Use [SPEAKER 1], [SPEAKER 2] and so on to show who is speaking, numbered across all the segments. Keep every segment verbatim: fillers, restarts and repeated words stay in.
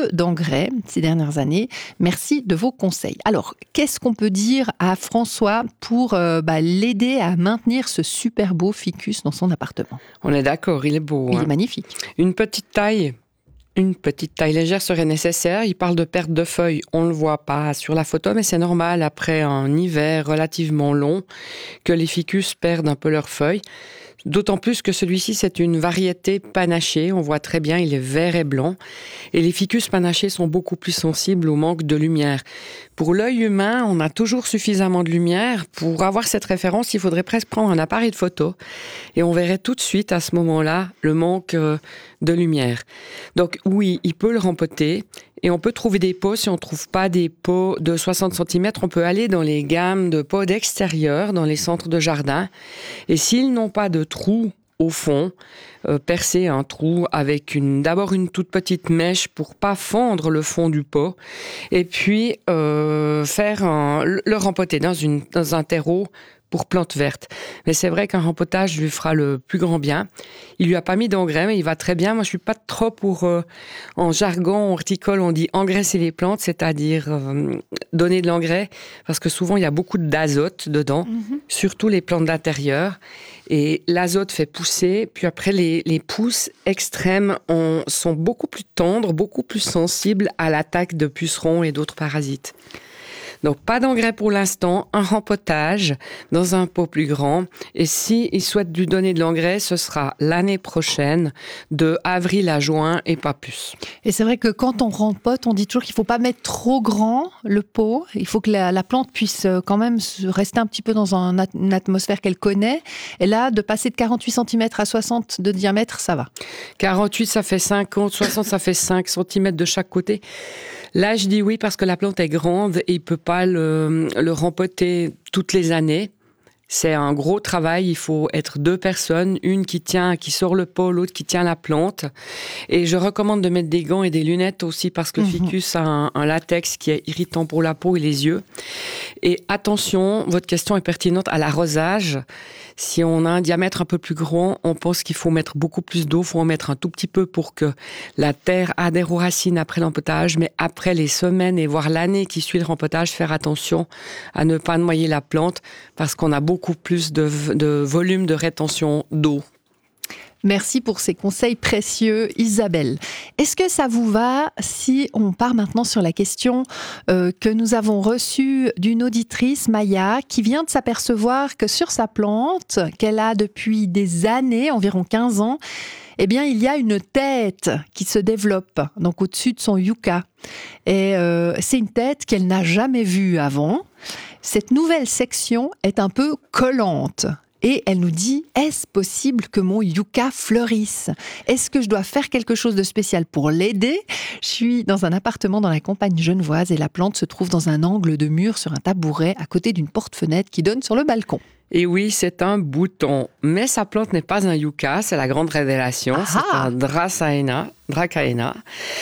[SPEAKER 1] peu d'engrais ces dernières années. Merci de vos conseils. Alors, qu'est-ce qu'on peut dire à François pour euh, bah, l'aider à maintenir ce super beau ficus dans son appartement?
[SPEAKER 2] On est d'accord, il est beau.
[SPEAKER 1] Il
[SPEAKER 2] hein.
[SPEAKER 1] est magnifique.
[SPEAKER 2] Une petite taille, une petite taille légère serait nécessaire. Il parle de perte de feuilles, on ne le voit pas sur la photo, mais c'est normal après un hiver relativement long que les ficus perdent un peu leurs feuilles. D'autant plus que celui-ci, c'est une variété panachée. On voit très bien, il est vert et blanc. Et les ficus panachés sont beaucoup plus sensibles au manque de lumière. Pour l'œil humain, on a toujours suffisamment de lumière. Pour avoir cette référence, il faudrait presque prendre un appareil de photo. Et on verrait tout de suite, à ce moment-là, le manque de lumière. Donc oui, il peut le rempoter. Et on peut trouver des pots, si on ne trouve pas des pots de soixante centimètres, on peut aller dans les gammes de pots d'extérieur, dans les centres de jardin. Et s'ils n'ont pas de trou au fond, euh, percer un trou avec une, d'abord une toute petite mèche pour pas fendre le fond du pot, et puis euh, faire un, le rempoter dans, une, dans un terreau pour plantes vertes. Mais c'est vrai qu'un rempotage lui fera le plus grand bien. Il lui a pas mis d'engrais, mais il va très bien. Moi, je suis pas trop pour, euh, en jargon horticole, on dit engraisser les plantes, c'est-à-dire euh, donner de l'engrais, parce que souvent, il y a beaucoup d'azote dedans, mm-hmm. surtout les plantes d'intérieur. Et l'azote fait pousser, puis après, les, les pousses extrêmes ont, sont beaucoup plus tendres, beaucoup plus sensibles à l'attaque de pucerons et d'autres parasites. Donc, pas d'engrais pour l'instant, un rempotage dans un pot plus grand. Et s'il souhaite lui donner de l'engrais, ce sera l'année prochaine, de avril à juin et pas plus.
[SPEAKER 1] Et c'est vrai que quand on rempote, on dit toujours qu'il ne faut pas mettre trop grand le pot. Il faut que la, la plante puisse quand même rester un petit peu dans un, une atmosphère qu'elle connaît. Et là, de passer de quarante-huit centimètres à soixante de diamètre, ça va.
[SPEAKER 2] quarante-huit, ça fait cinquante, soixante, ça fait cinq centimètres de chaque côté. Là, je dis oui parce que la plante est grande et il peut pas le, le rempoter toutes les années. C'est un gros travail. Il faut être deux personnes, une qui tient, qui sort le pot, l'autre qui tient la plante. Et je recommande de mettre des gants et des lunettes aussi parce que le ficus a un, un latex qui est irritant pour la peau et les yeux. Et attention, votre question est pertinente à l'arrosage. Si on a un diamètre un peu plus grand, on pense qu'il faut mettre beaucoup plus d'eau. Il faut en mettre un tout petit peu pour que la terre adhère aux racines après l'empotage. Mais après les semaines et voire l'année qui suit le rempotage, faire attention à ne pas noyer la plante parce qu'on a beaucoup plus de, de volume de rétention d'eau.
[SPEAKER 1] Merci pour ces conseils précieux, Isabelle. Est-ce que ça vous va si on part maintenant sur la question euh, que nous avons reçue d'une auditrice, Maya, qui vient de s'apercevoir que sur sa plante, qu'elle a depuis des années, environ quinze ans, eh bien, il y a une tête qui se développe, donc au-dessus de son yucca. Et euh, c'est une tête qu'elle n'a jamais vue avant. Cette nouvelle section est un peu collante. Et elle nous dit, est-ce possible que mon yucca fleurisse? Est-ce que je dois faire quelque chose de spécial pour l'aider? Je suis dans un appartement dans la campagne genevoise et la plante se trouve dans un angle de mur sur un tabouret à côté d'une porte-fenêtre qui donne sur le balcon.
[SPEAKER 2] Et oui, c'est un bouton. Mais sa plante n'est pas un yucca, c'est la grande révélation. Ah, c'est un dracaena. Dracaena.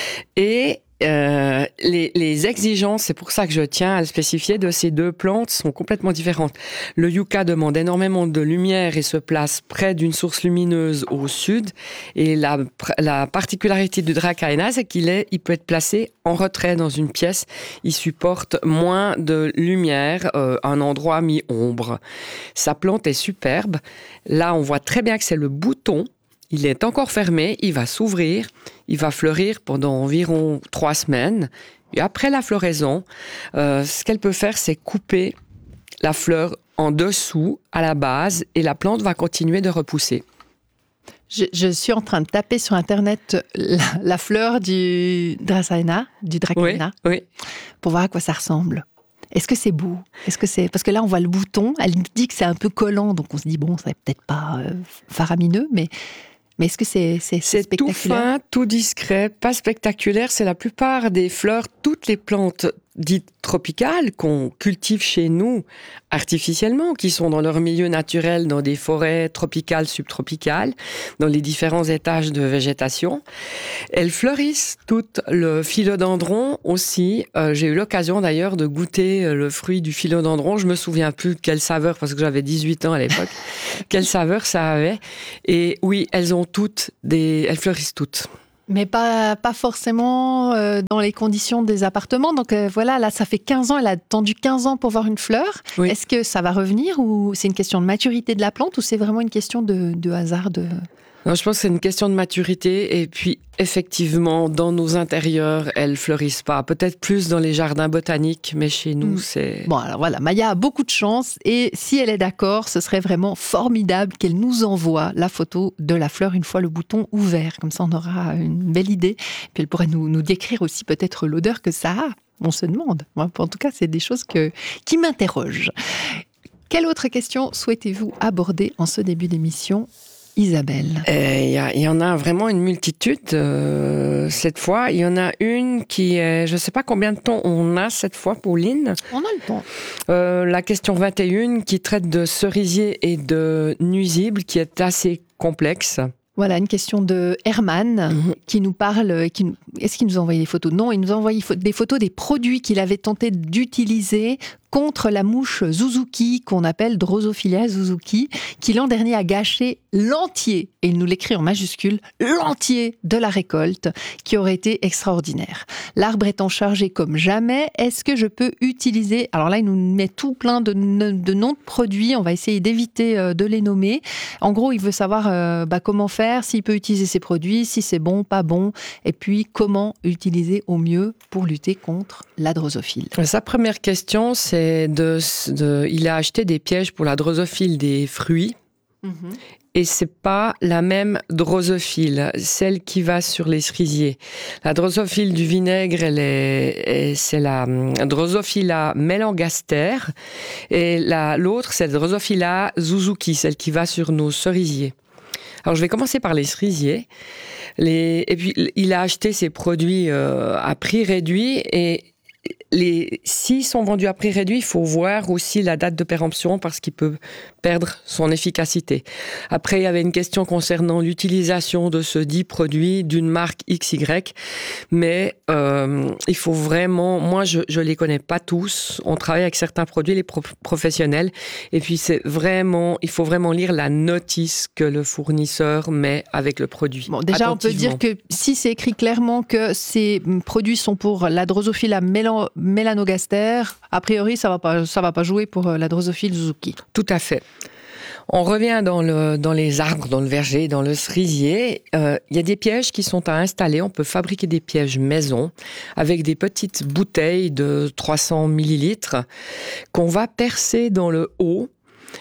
[SPEAKER 2] Et Euh, les, les exigences, c'est pour ça que je tiens à le spécifier, de ces deux plantes sont complètement différentes. Le yucca demande énormément de lumière et se place près d'une source lumineuse au sud. Et la, la particularité du Dracaena, c'est qu'il est, il peut être placé en retrait dans une pièce. Il supporte moins de lumière, euh, un endroit mi-ombre. Sa plante est superbe. Là, on voit très bien que c'est le bouton. Il est encore fermé, il va s'ouvrir, il va fleurir pendant environ trois semaines. Et après la floraison, euh, ce qu'elle peut faire, c'est couper la fleur en dessous, à la base, et la plante va continuer de repousser.
[SPEAKER 1] Je, je suis en train de taper sur Internet la, la fleur du Dracaena, du Dracaena,
[SPEAKER 2] oui, oui.
[SPEAKER 1] pour voir à quoi ça ressemble. Est-ce que c'est beau? Est-ce que c'est... Parce que là, on voit le bouton, elle nous dit que c'est un peu collant, donc on se dit, bon, c'est peut-être pas euh, faramineux, mais... Mais est-ce que c'est, c'est, c'est,
[SPEAKER 2] c'est
[SPEAKER 1] spectaculaire?
[SPEAKER 2] C'est tout fin, tout discret, pas spectaculaire. C'est la plupart des fleurs, toutes les plantes dites tropicales qu'on cultive chez nous artificiellement, qui sont dans leur milieu naturel, dans des forêts tropicales, subtropicales, dans les différents étages de végétation. Elles fleurissent toutes. Le philodendron aussi. Euh, j'ai eu l'occasion d'ailleurs de goûter le fruit du philodendron. Je me souviens plus de quelle saveur, parce que j'avais dix-huit ans à l'époque, quelle saveur ça avait. Et oui, elles ont toutes des... Elles fleurissent toutes.
[SPEAKER 1] Mais pas, pas forcément euh, dans les conditions des appartements. Donc euh, voilà, là, ça fait quinze ans, elle a attendu quinze ans pour voir une fleur. Oui. Est-ce que ça va revenir ou c'est une question de maturité de la plante ou c'est vraiment une question de, de hasard de...
[SPEAKER 2] Non, je pense que c'est une question de maturité et puis effectivement, dans nos intérieurs, elles fleurissent pas. Peut-être plus dans les jardins botaniques, mais chez nous, mmh. c'est...
[SPEAKER 1] Bon, alors voilà, Maya a beaucoup de chance et si elle est d'accord, ce serait vraiment formidable qu'elle nous envoie la photo de la fleur une fois le bouton ouvert. Comme ça, on aura une belle idée. Puis elle pourrait nous, nous décrire aussi peut-être l'odeur que ça a. On se demande. Moi, en tout cas, c'est des choses que, qui m'interrogent. Quelle autre question souhaitez-vous aborder en ce début d'émission ? Isabelle.
[SPEAKER 2] Il y, y en a vraiment une multitude euh, cette fois. Il y en a une qui est... Je ne sais pas combien de temps on a cette fois, Pauline.
[SPEAKER 1] On a le temps.
[SPEAKER 2] Euh, la question vingt et un qui traite de cerisiers et de nuisibles, qui est assez complexe.
[SPEAKER 1] Voilà, une question de Herman mmh. qui nous parle. Qui, est-ce qu'il nous a envoyé des photos ? Non, il nous a envoyé des photos des produits qu'il avait tenté d'utiliser contre la mouche Zuzuki, qu'on appelle Drosophila Zuzuki, qui l'an dernier a gâché l'entier, et il nous l'écrit en majuscule, l'entier de la récolte, qui aurait été extraordinaire. L'arbre étant chargé comme jamais, est-ce que je peux utiliser... Alors là, il nous met tout plein de, de noms de produits, on va essayer d'éviter de les nommer. En gros, il veut savoir euh, bah, comment faire, s'il peut utiliser ces produits, si c'est bon, pas bon, et puis comment utiliser au mieux pour lutter contre la drosophile.
[SPEAKER 2] Sa première question, c'est De, de, il a acheté des pièges pour la drosophile des fruits mmh. et c'est pas la même drosophile, celle qui va sur les cerisiers. La drosophile du vinaigre, elle est, c'est la Drosophila melanogaster et la, l'autre, c'est la Drosophila Zuzuki, celle qui va sur nos cerisiers. Alors je vais commencer par les cerisiers. Les, et puis il a acheté ses produits euh, à prix réduit et Les, s'ils sont vendus à prix réduit, il faut voir aussi la date de péremption parce qu'il peut perdre son efficacité. Après, il y avait une question concernant l'utilisation de ce dit produit d'une marque X Y, mais euh, il faut vraiment... Moi, je ne les connais pas tous. On travaille avec certains produits, les pro- professionnels, et puis c'est vraiment... Il faut vraiment lire la notice que le fournisseur met avec le produit.
[SPEAKER 1] Bon, déjà, on peut dire que si c'est écrit clairement que ces produits sont pour la Drosophila mélan- melanogaster, a priori, ça va pas, ça va pas jouer pour la Drosophile Zuzuki.
[SPEAKER 2] Tout à fait. On revient dans, le, dans les arbres, dans le verger, dans le cerisier. Euh, il y a des pièges qui sont à installer. On peut fabriquer des pièges maison avec des petites bouteilles de trois cents millilitres qu'on va percer dans le haut.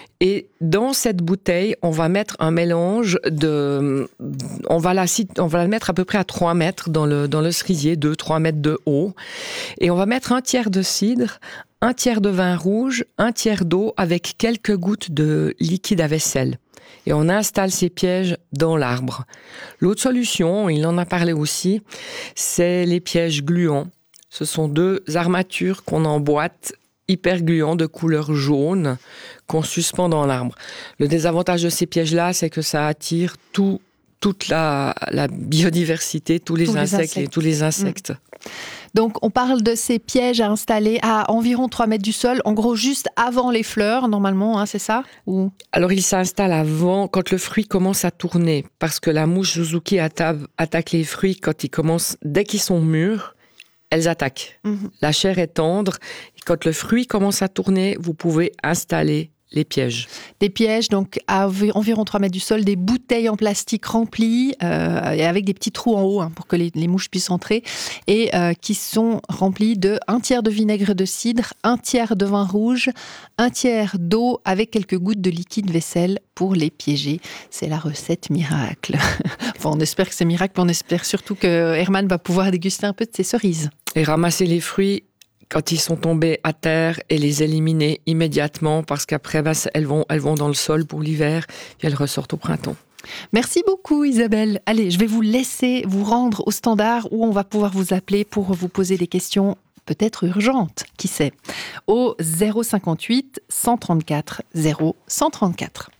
[SPEAKER 2] Et dans cette bouteille, on va mettre un mélange de... On va la, on va la mettre à peu près à trois mètres dans le, dans le cerisier, deux à trois mètres de haut. Et on va mettre un tiers de cidre, un tiers de vin rouge, un tiers d'eau avec quelques gouttes de liquide à vaisselle. Et on installe ces pièges dans l'arbre. L'autre solution, il en a parlé aussi, c'est les pièges gluants. Ce sont deux armatures qu'on emboîte hyper gluants de couleur jaune qu'on suspend dans l'arbre. Le désavantage de ces pièges-là, c'est que ça attire tout, toute la, la biodiversité, tous les, tous insectes, les insectes et tous les insectes.
[SPEAKER 1] Mmh. Donc, on parle de ces pièges à installer à environ trois mètres du sol, en gros juste avant les fleurs, normalement, hein, c'est ça ou...
[SPEAKER 2] Alors, ils s'installent avant, quand le fruit commence à tourner, parce que la mouche Zuzuki atta- attaque les fruits quand ils commencent, dès qu'ils sont mûrs, elles attaquent. Mmh. La chair est tendre. Et quand le fruit commence à tourner, vous pouvez installer les pièges.
[SPEAKER 1] Des pièges, donc à environ trois mètres du sol, des bouteilles en plastique remplies, euh, et avec des petits trous en haut hein, pour que les, les mouches puissent entrer, et euh, qui sont remplies de un tiers de vinaigre de cidre, un tiers de vin rouge, un tiers d'eau avec quelques gouttes de liquide vaisselle pour les piéger. C'est la recette miracle. Enfin, on espère que c'est miracle, mais on espère surtout que Herman va pouvoir déguster un peu de ses cerises.
[SPEAKER 2] Et ramasser les fruits quand ils sont tombés à terre et les éliminer immédiatement parce qu'après, bah, elles vont, elles vont dans le sol pour l'hiver et elles ressortent au printemps.
[SPEAKER 1] Merci beaucoup Isabelle. Allez, je vais vous laisser vous rendre au standard où on va pouvoir vous appeler pour vous poser des questions peut-être urgentes, qui sait, au zéro cinquante-huit cent trente-quatre zéro cent trente-quatre.